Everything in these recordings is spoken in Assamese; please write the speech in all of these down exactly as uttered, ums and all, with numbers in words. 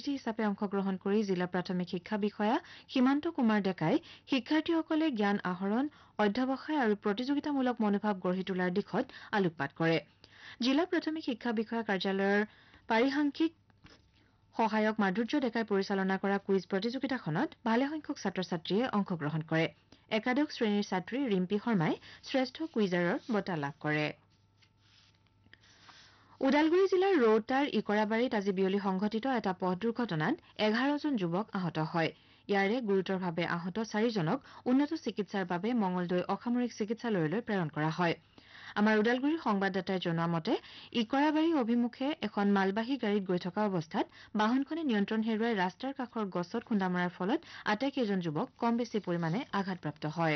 অতিথি হিচাপে অংশগ্ৰহণ কৰি জিলা প্ৰাথমিক শিক্ষা বিষয়া সীমান্ত কুমাৰ ডেকাই শিক্ষাৰ্থীসকলে জ্ঞান আহৰণ অধ্যৱসায় আৰু প্ৰতিযোগিতামূলক মনোভাৱ গঢ়ি তোলাৰ দিশত আলোকপাত কৰে জিলা প্ৰাথমিক শিক্ষা বিষয়া কাৰ্যালয়ৰ পাৰিসাংখ্যিক সহায়ক মাধুৰ্য ডেকাই পৰিচালনা কৰা কুইজ প্ৰতিযোগিতাখনত ভালেসংখ্যক ছাত্ৰ ছাত্ৰীয়ে অংশগ্ৰহণ কৰে একাদশ শ্ৰেণীৰ ছাত্ৰী ৰিম্পী শৰ্মাই শ্ৰেষ্ঠ কুইজাৰৰ বঁটা লাভ কৰে ওদালগুৰি জিলাৰ ৰৌতাৰ ইকৰাবাৰীত আজি বিয়লি সংঘটিত এটা পথ দুৰ্ঘটনাত এঘাৰজন যুৱক আহত হয় ইয়াৰে গুৰুতৰভাৱে আহত চাৰিজনক উন্নত চিকিৎসাৰ বাবে মঙলদৈ অসামৰিক চিকিৎসালয়লৈ প্ৰেৰণ কৰা হয় আমাৰ ওদালগুৰিৰ সংবাদদাতাই জনোৱা মতে ইকৰাবাৰী অভিমুখে এখন মালবাহী গাড়ীত গৈ থকা অৱস্থাত বাহনখনে নিয়ন্ত্ৰণ হেৰুৱাই ৰাস্তাৰ কাষৰ গছত খুন্দা মৰাৰ ফলত আটাইকেইজন যুৱক কম বেছি পৰিমাণে আঘাতপ্ৰাপ্ত হয়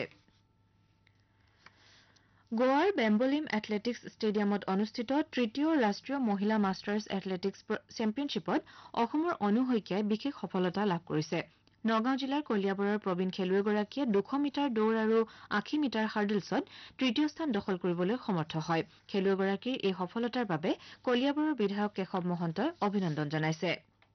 গোৱাৰ বেম্বলিম এথলেটিক্স ষ্টেডিয়ামত অনুষ্ঠিত তৃতীয় ৰাষ্ট্ৰীয় মহিলা মাষ্টাৰ্ছ এথলেটিক্স চেম্পিয়নশ্বিপত অসমৰ অনু শইকীয়াই বিশেষ সফলতা লাভ কৰিছে নগাঁও জিলাৰ কলিয়াবৰৰ প্ৰবীণ খেলুৱৈগৰাকীয়ে দুশ মিটাৰ দৌৰ আৰু আশী মিটাৰ হাৰ্ডলছত তৃতীয় স্থান দখল কৰিবলৈ সমৰ্থ হয় খেলুৱৈগৰাকীৰ এই সফলতাৰ বাবে কলিয়াবৰৰ বিধায়ক কেশৱ মহন্তই অভিনন্দন জনাইছে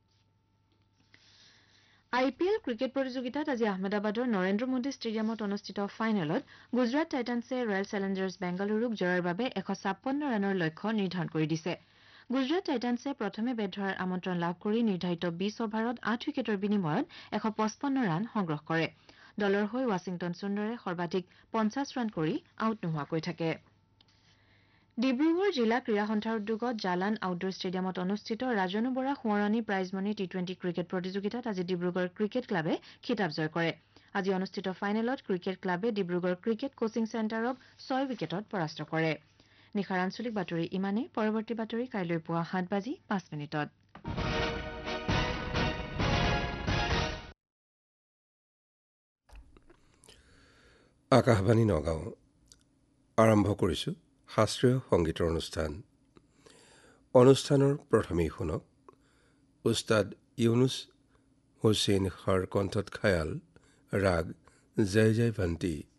আই পি এল ক্ৰিকেট প্ৰতিযোগিতাত আজি আহমেদাবাদৰ নৰেন্দ্ৰ মোদী ষ্টেডিয়ামত অনুষ্ঠিত ফাইনেলত গুজৰাট টাইটান্ছে ৰয়েল চেলেঞ্জাৰ্ছ বেংগালুৰুক জয়ৰ বাবে এশ ছাপন্ন ৰানৰ লক্ষ্য নিৰ্ধাৰণ কৰি দিছে গুজৰাট টাইটান্ছে প্ৰথমে বেট ধৰাৰ আমন্ত্ৰণ লাভ কৰি নিৰ্ধাৰিত বিশ অভাৰত আঠ উইকেটৰ বিনিময়ত এশ পঁচপন্ন ৰান সংগ্ৰহ কৰে দলৰ হৈ ৱাশ্বিংটন সুন্দৰে সৰ্বাধিক পঞ্চাছ ৰান কৰি আউট নোহোৱাকৈ থাকে ডিব্ৰুগড় জিলা ক্ৰীড়া সন্থাৰ উদ্যোগত জালান আউটডোৰ ষ্টেডিয়ামত অনুষ্ঠিত ৰাজনু বৰা সোঁৱৰণী প্ৰাইজমণি টি টুৱেণ্টি ক্ৰিকেট প্ৰতিযোগিতাত আজি ডিব্ৰুগড় ক্ৰিকেট ক্লাবে খিতাপ জয় কৰে আজি অনুষ্ঠিত ফাইনেলত ক্ৰিকেট ক্লাবে ডিব্ৰুগড় ক্ৰিকেট কোচিং চেণ্টাৰক ছয় উইকেটত পৰাস্ত কৰে নিশাৰ আঞ্চলিক বাতৰি ইমানে পৰৱৰ্তী বাতৰি কাইলৈ পুৱা সাত বাজি পাঁচ মিনিটত আকাশবাণী নগাঁও আৰম্ভ কৰিছোঁ শাস্ত্ৰীয় সংগীতৰ অনুষ্ঠান অনুষ্ঠানৰ প্ৰথমেই শুনক উস্তাদ ইউনুছ হুছেইন খাৰ কণ্ঠত খায়াল ৰাগ জয় জয় ভণ্টি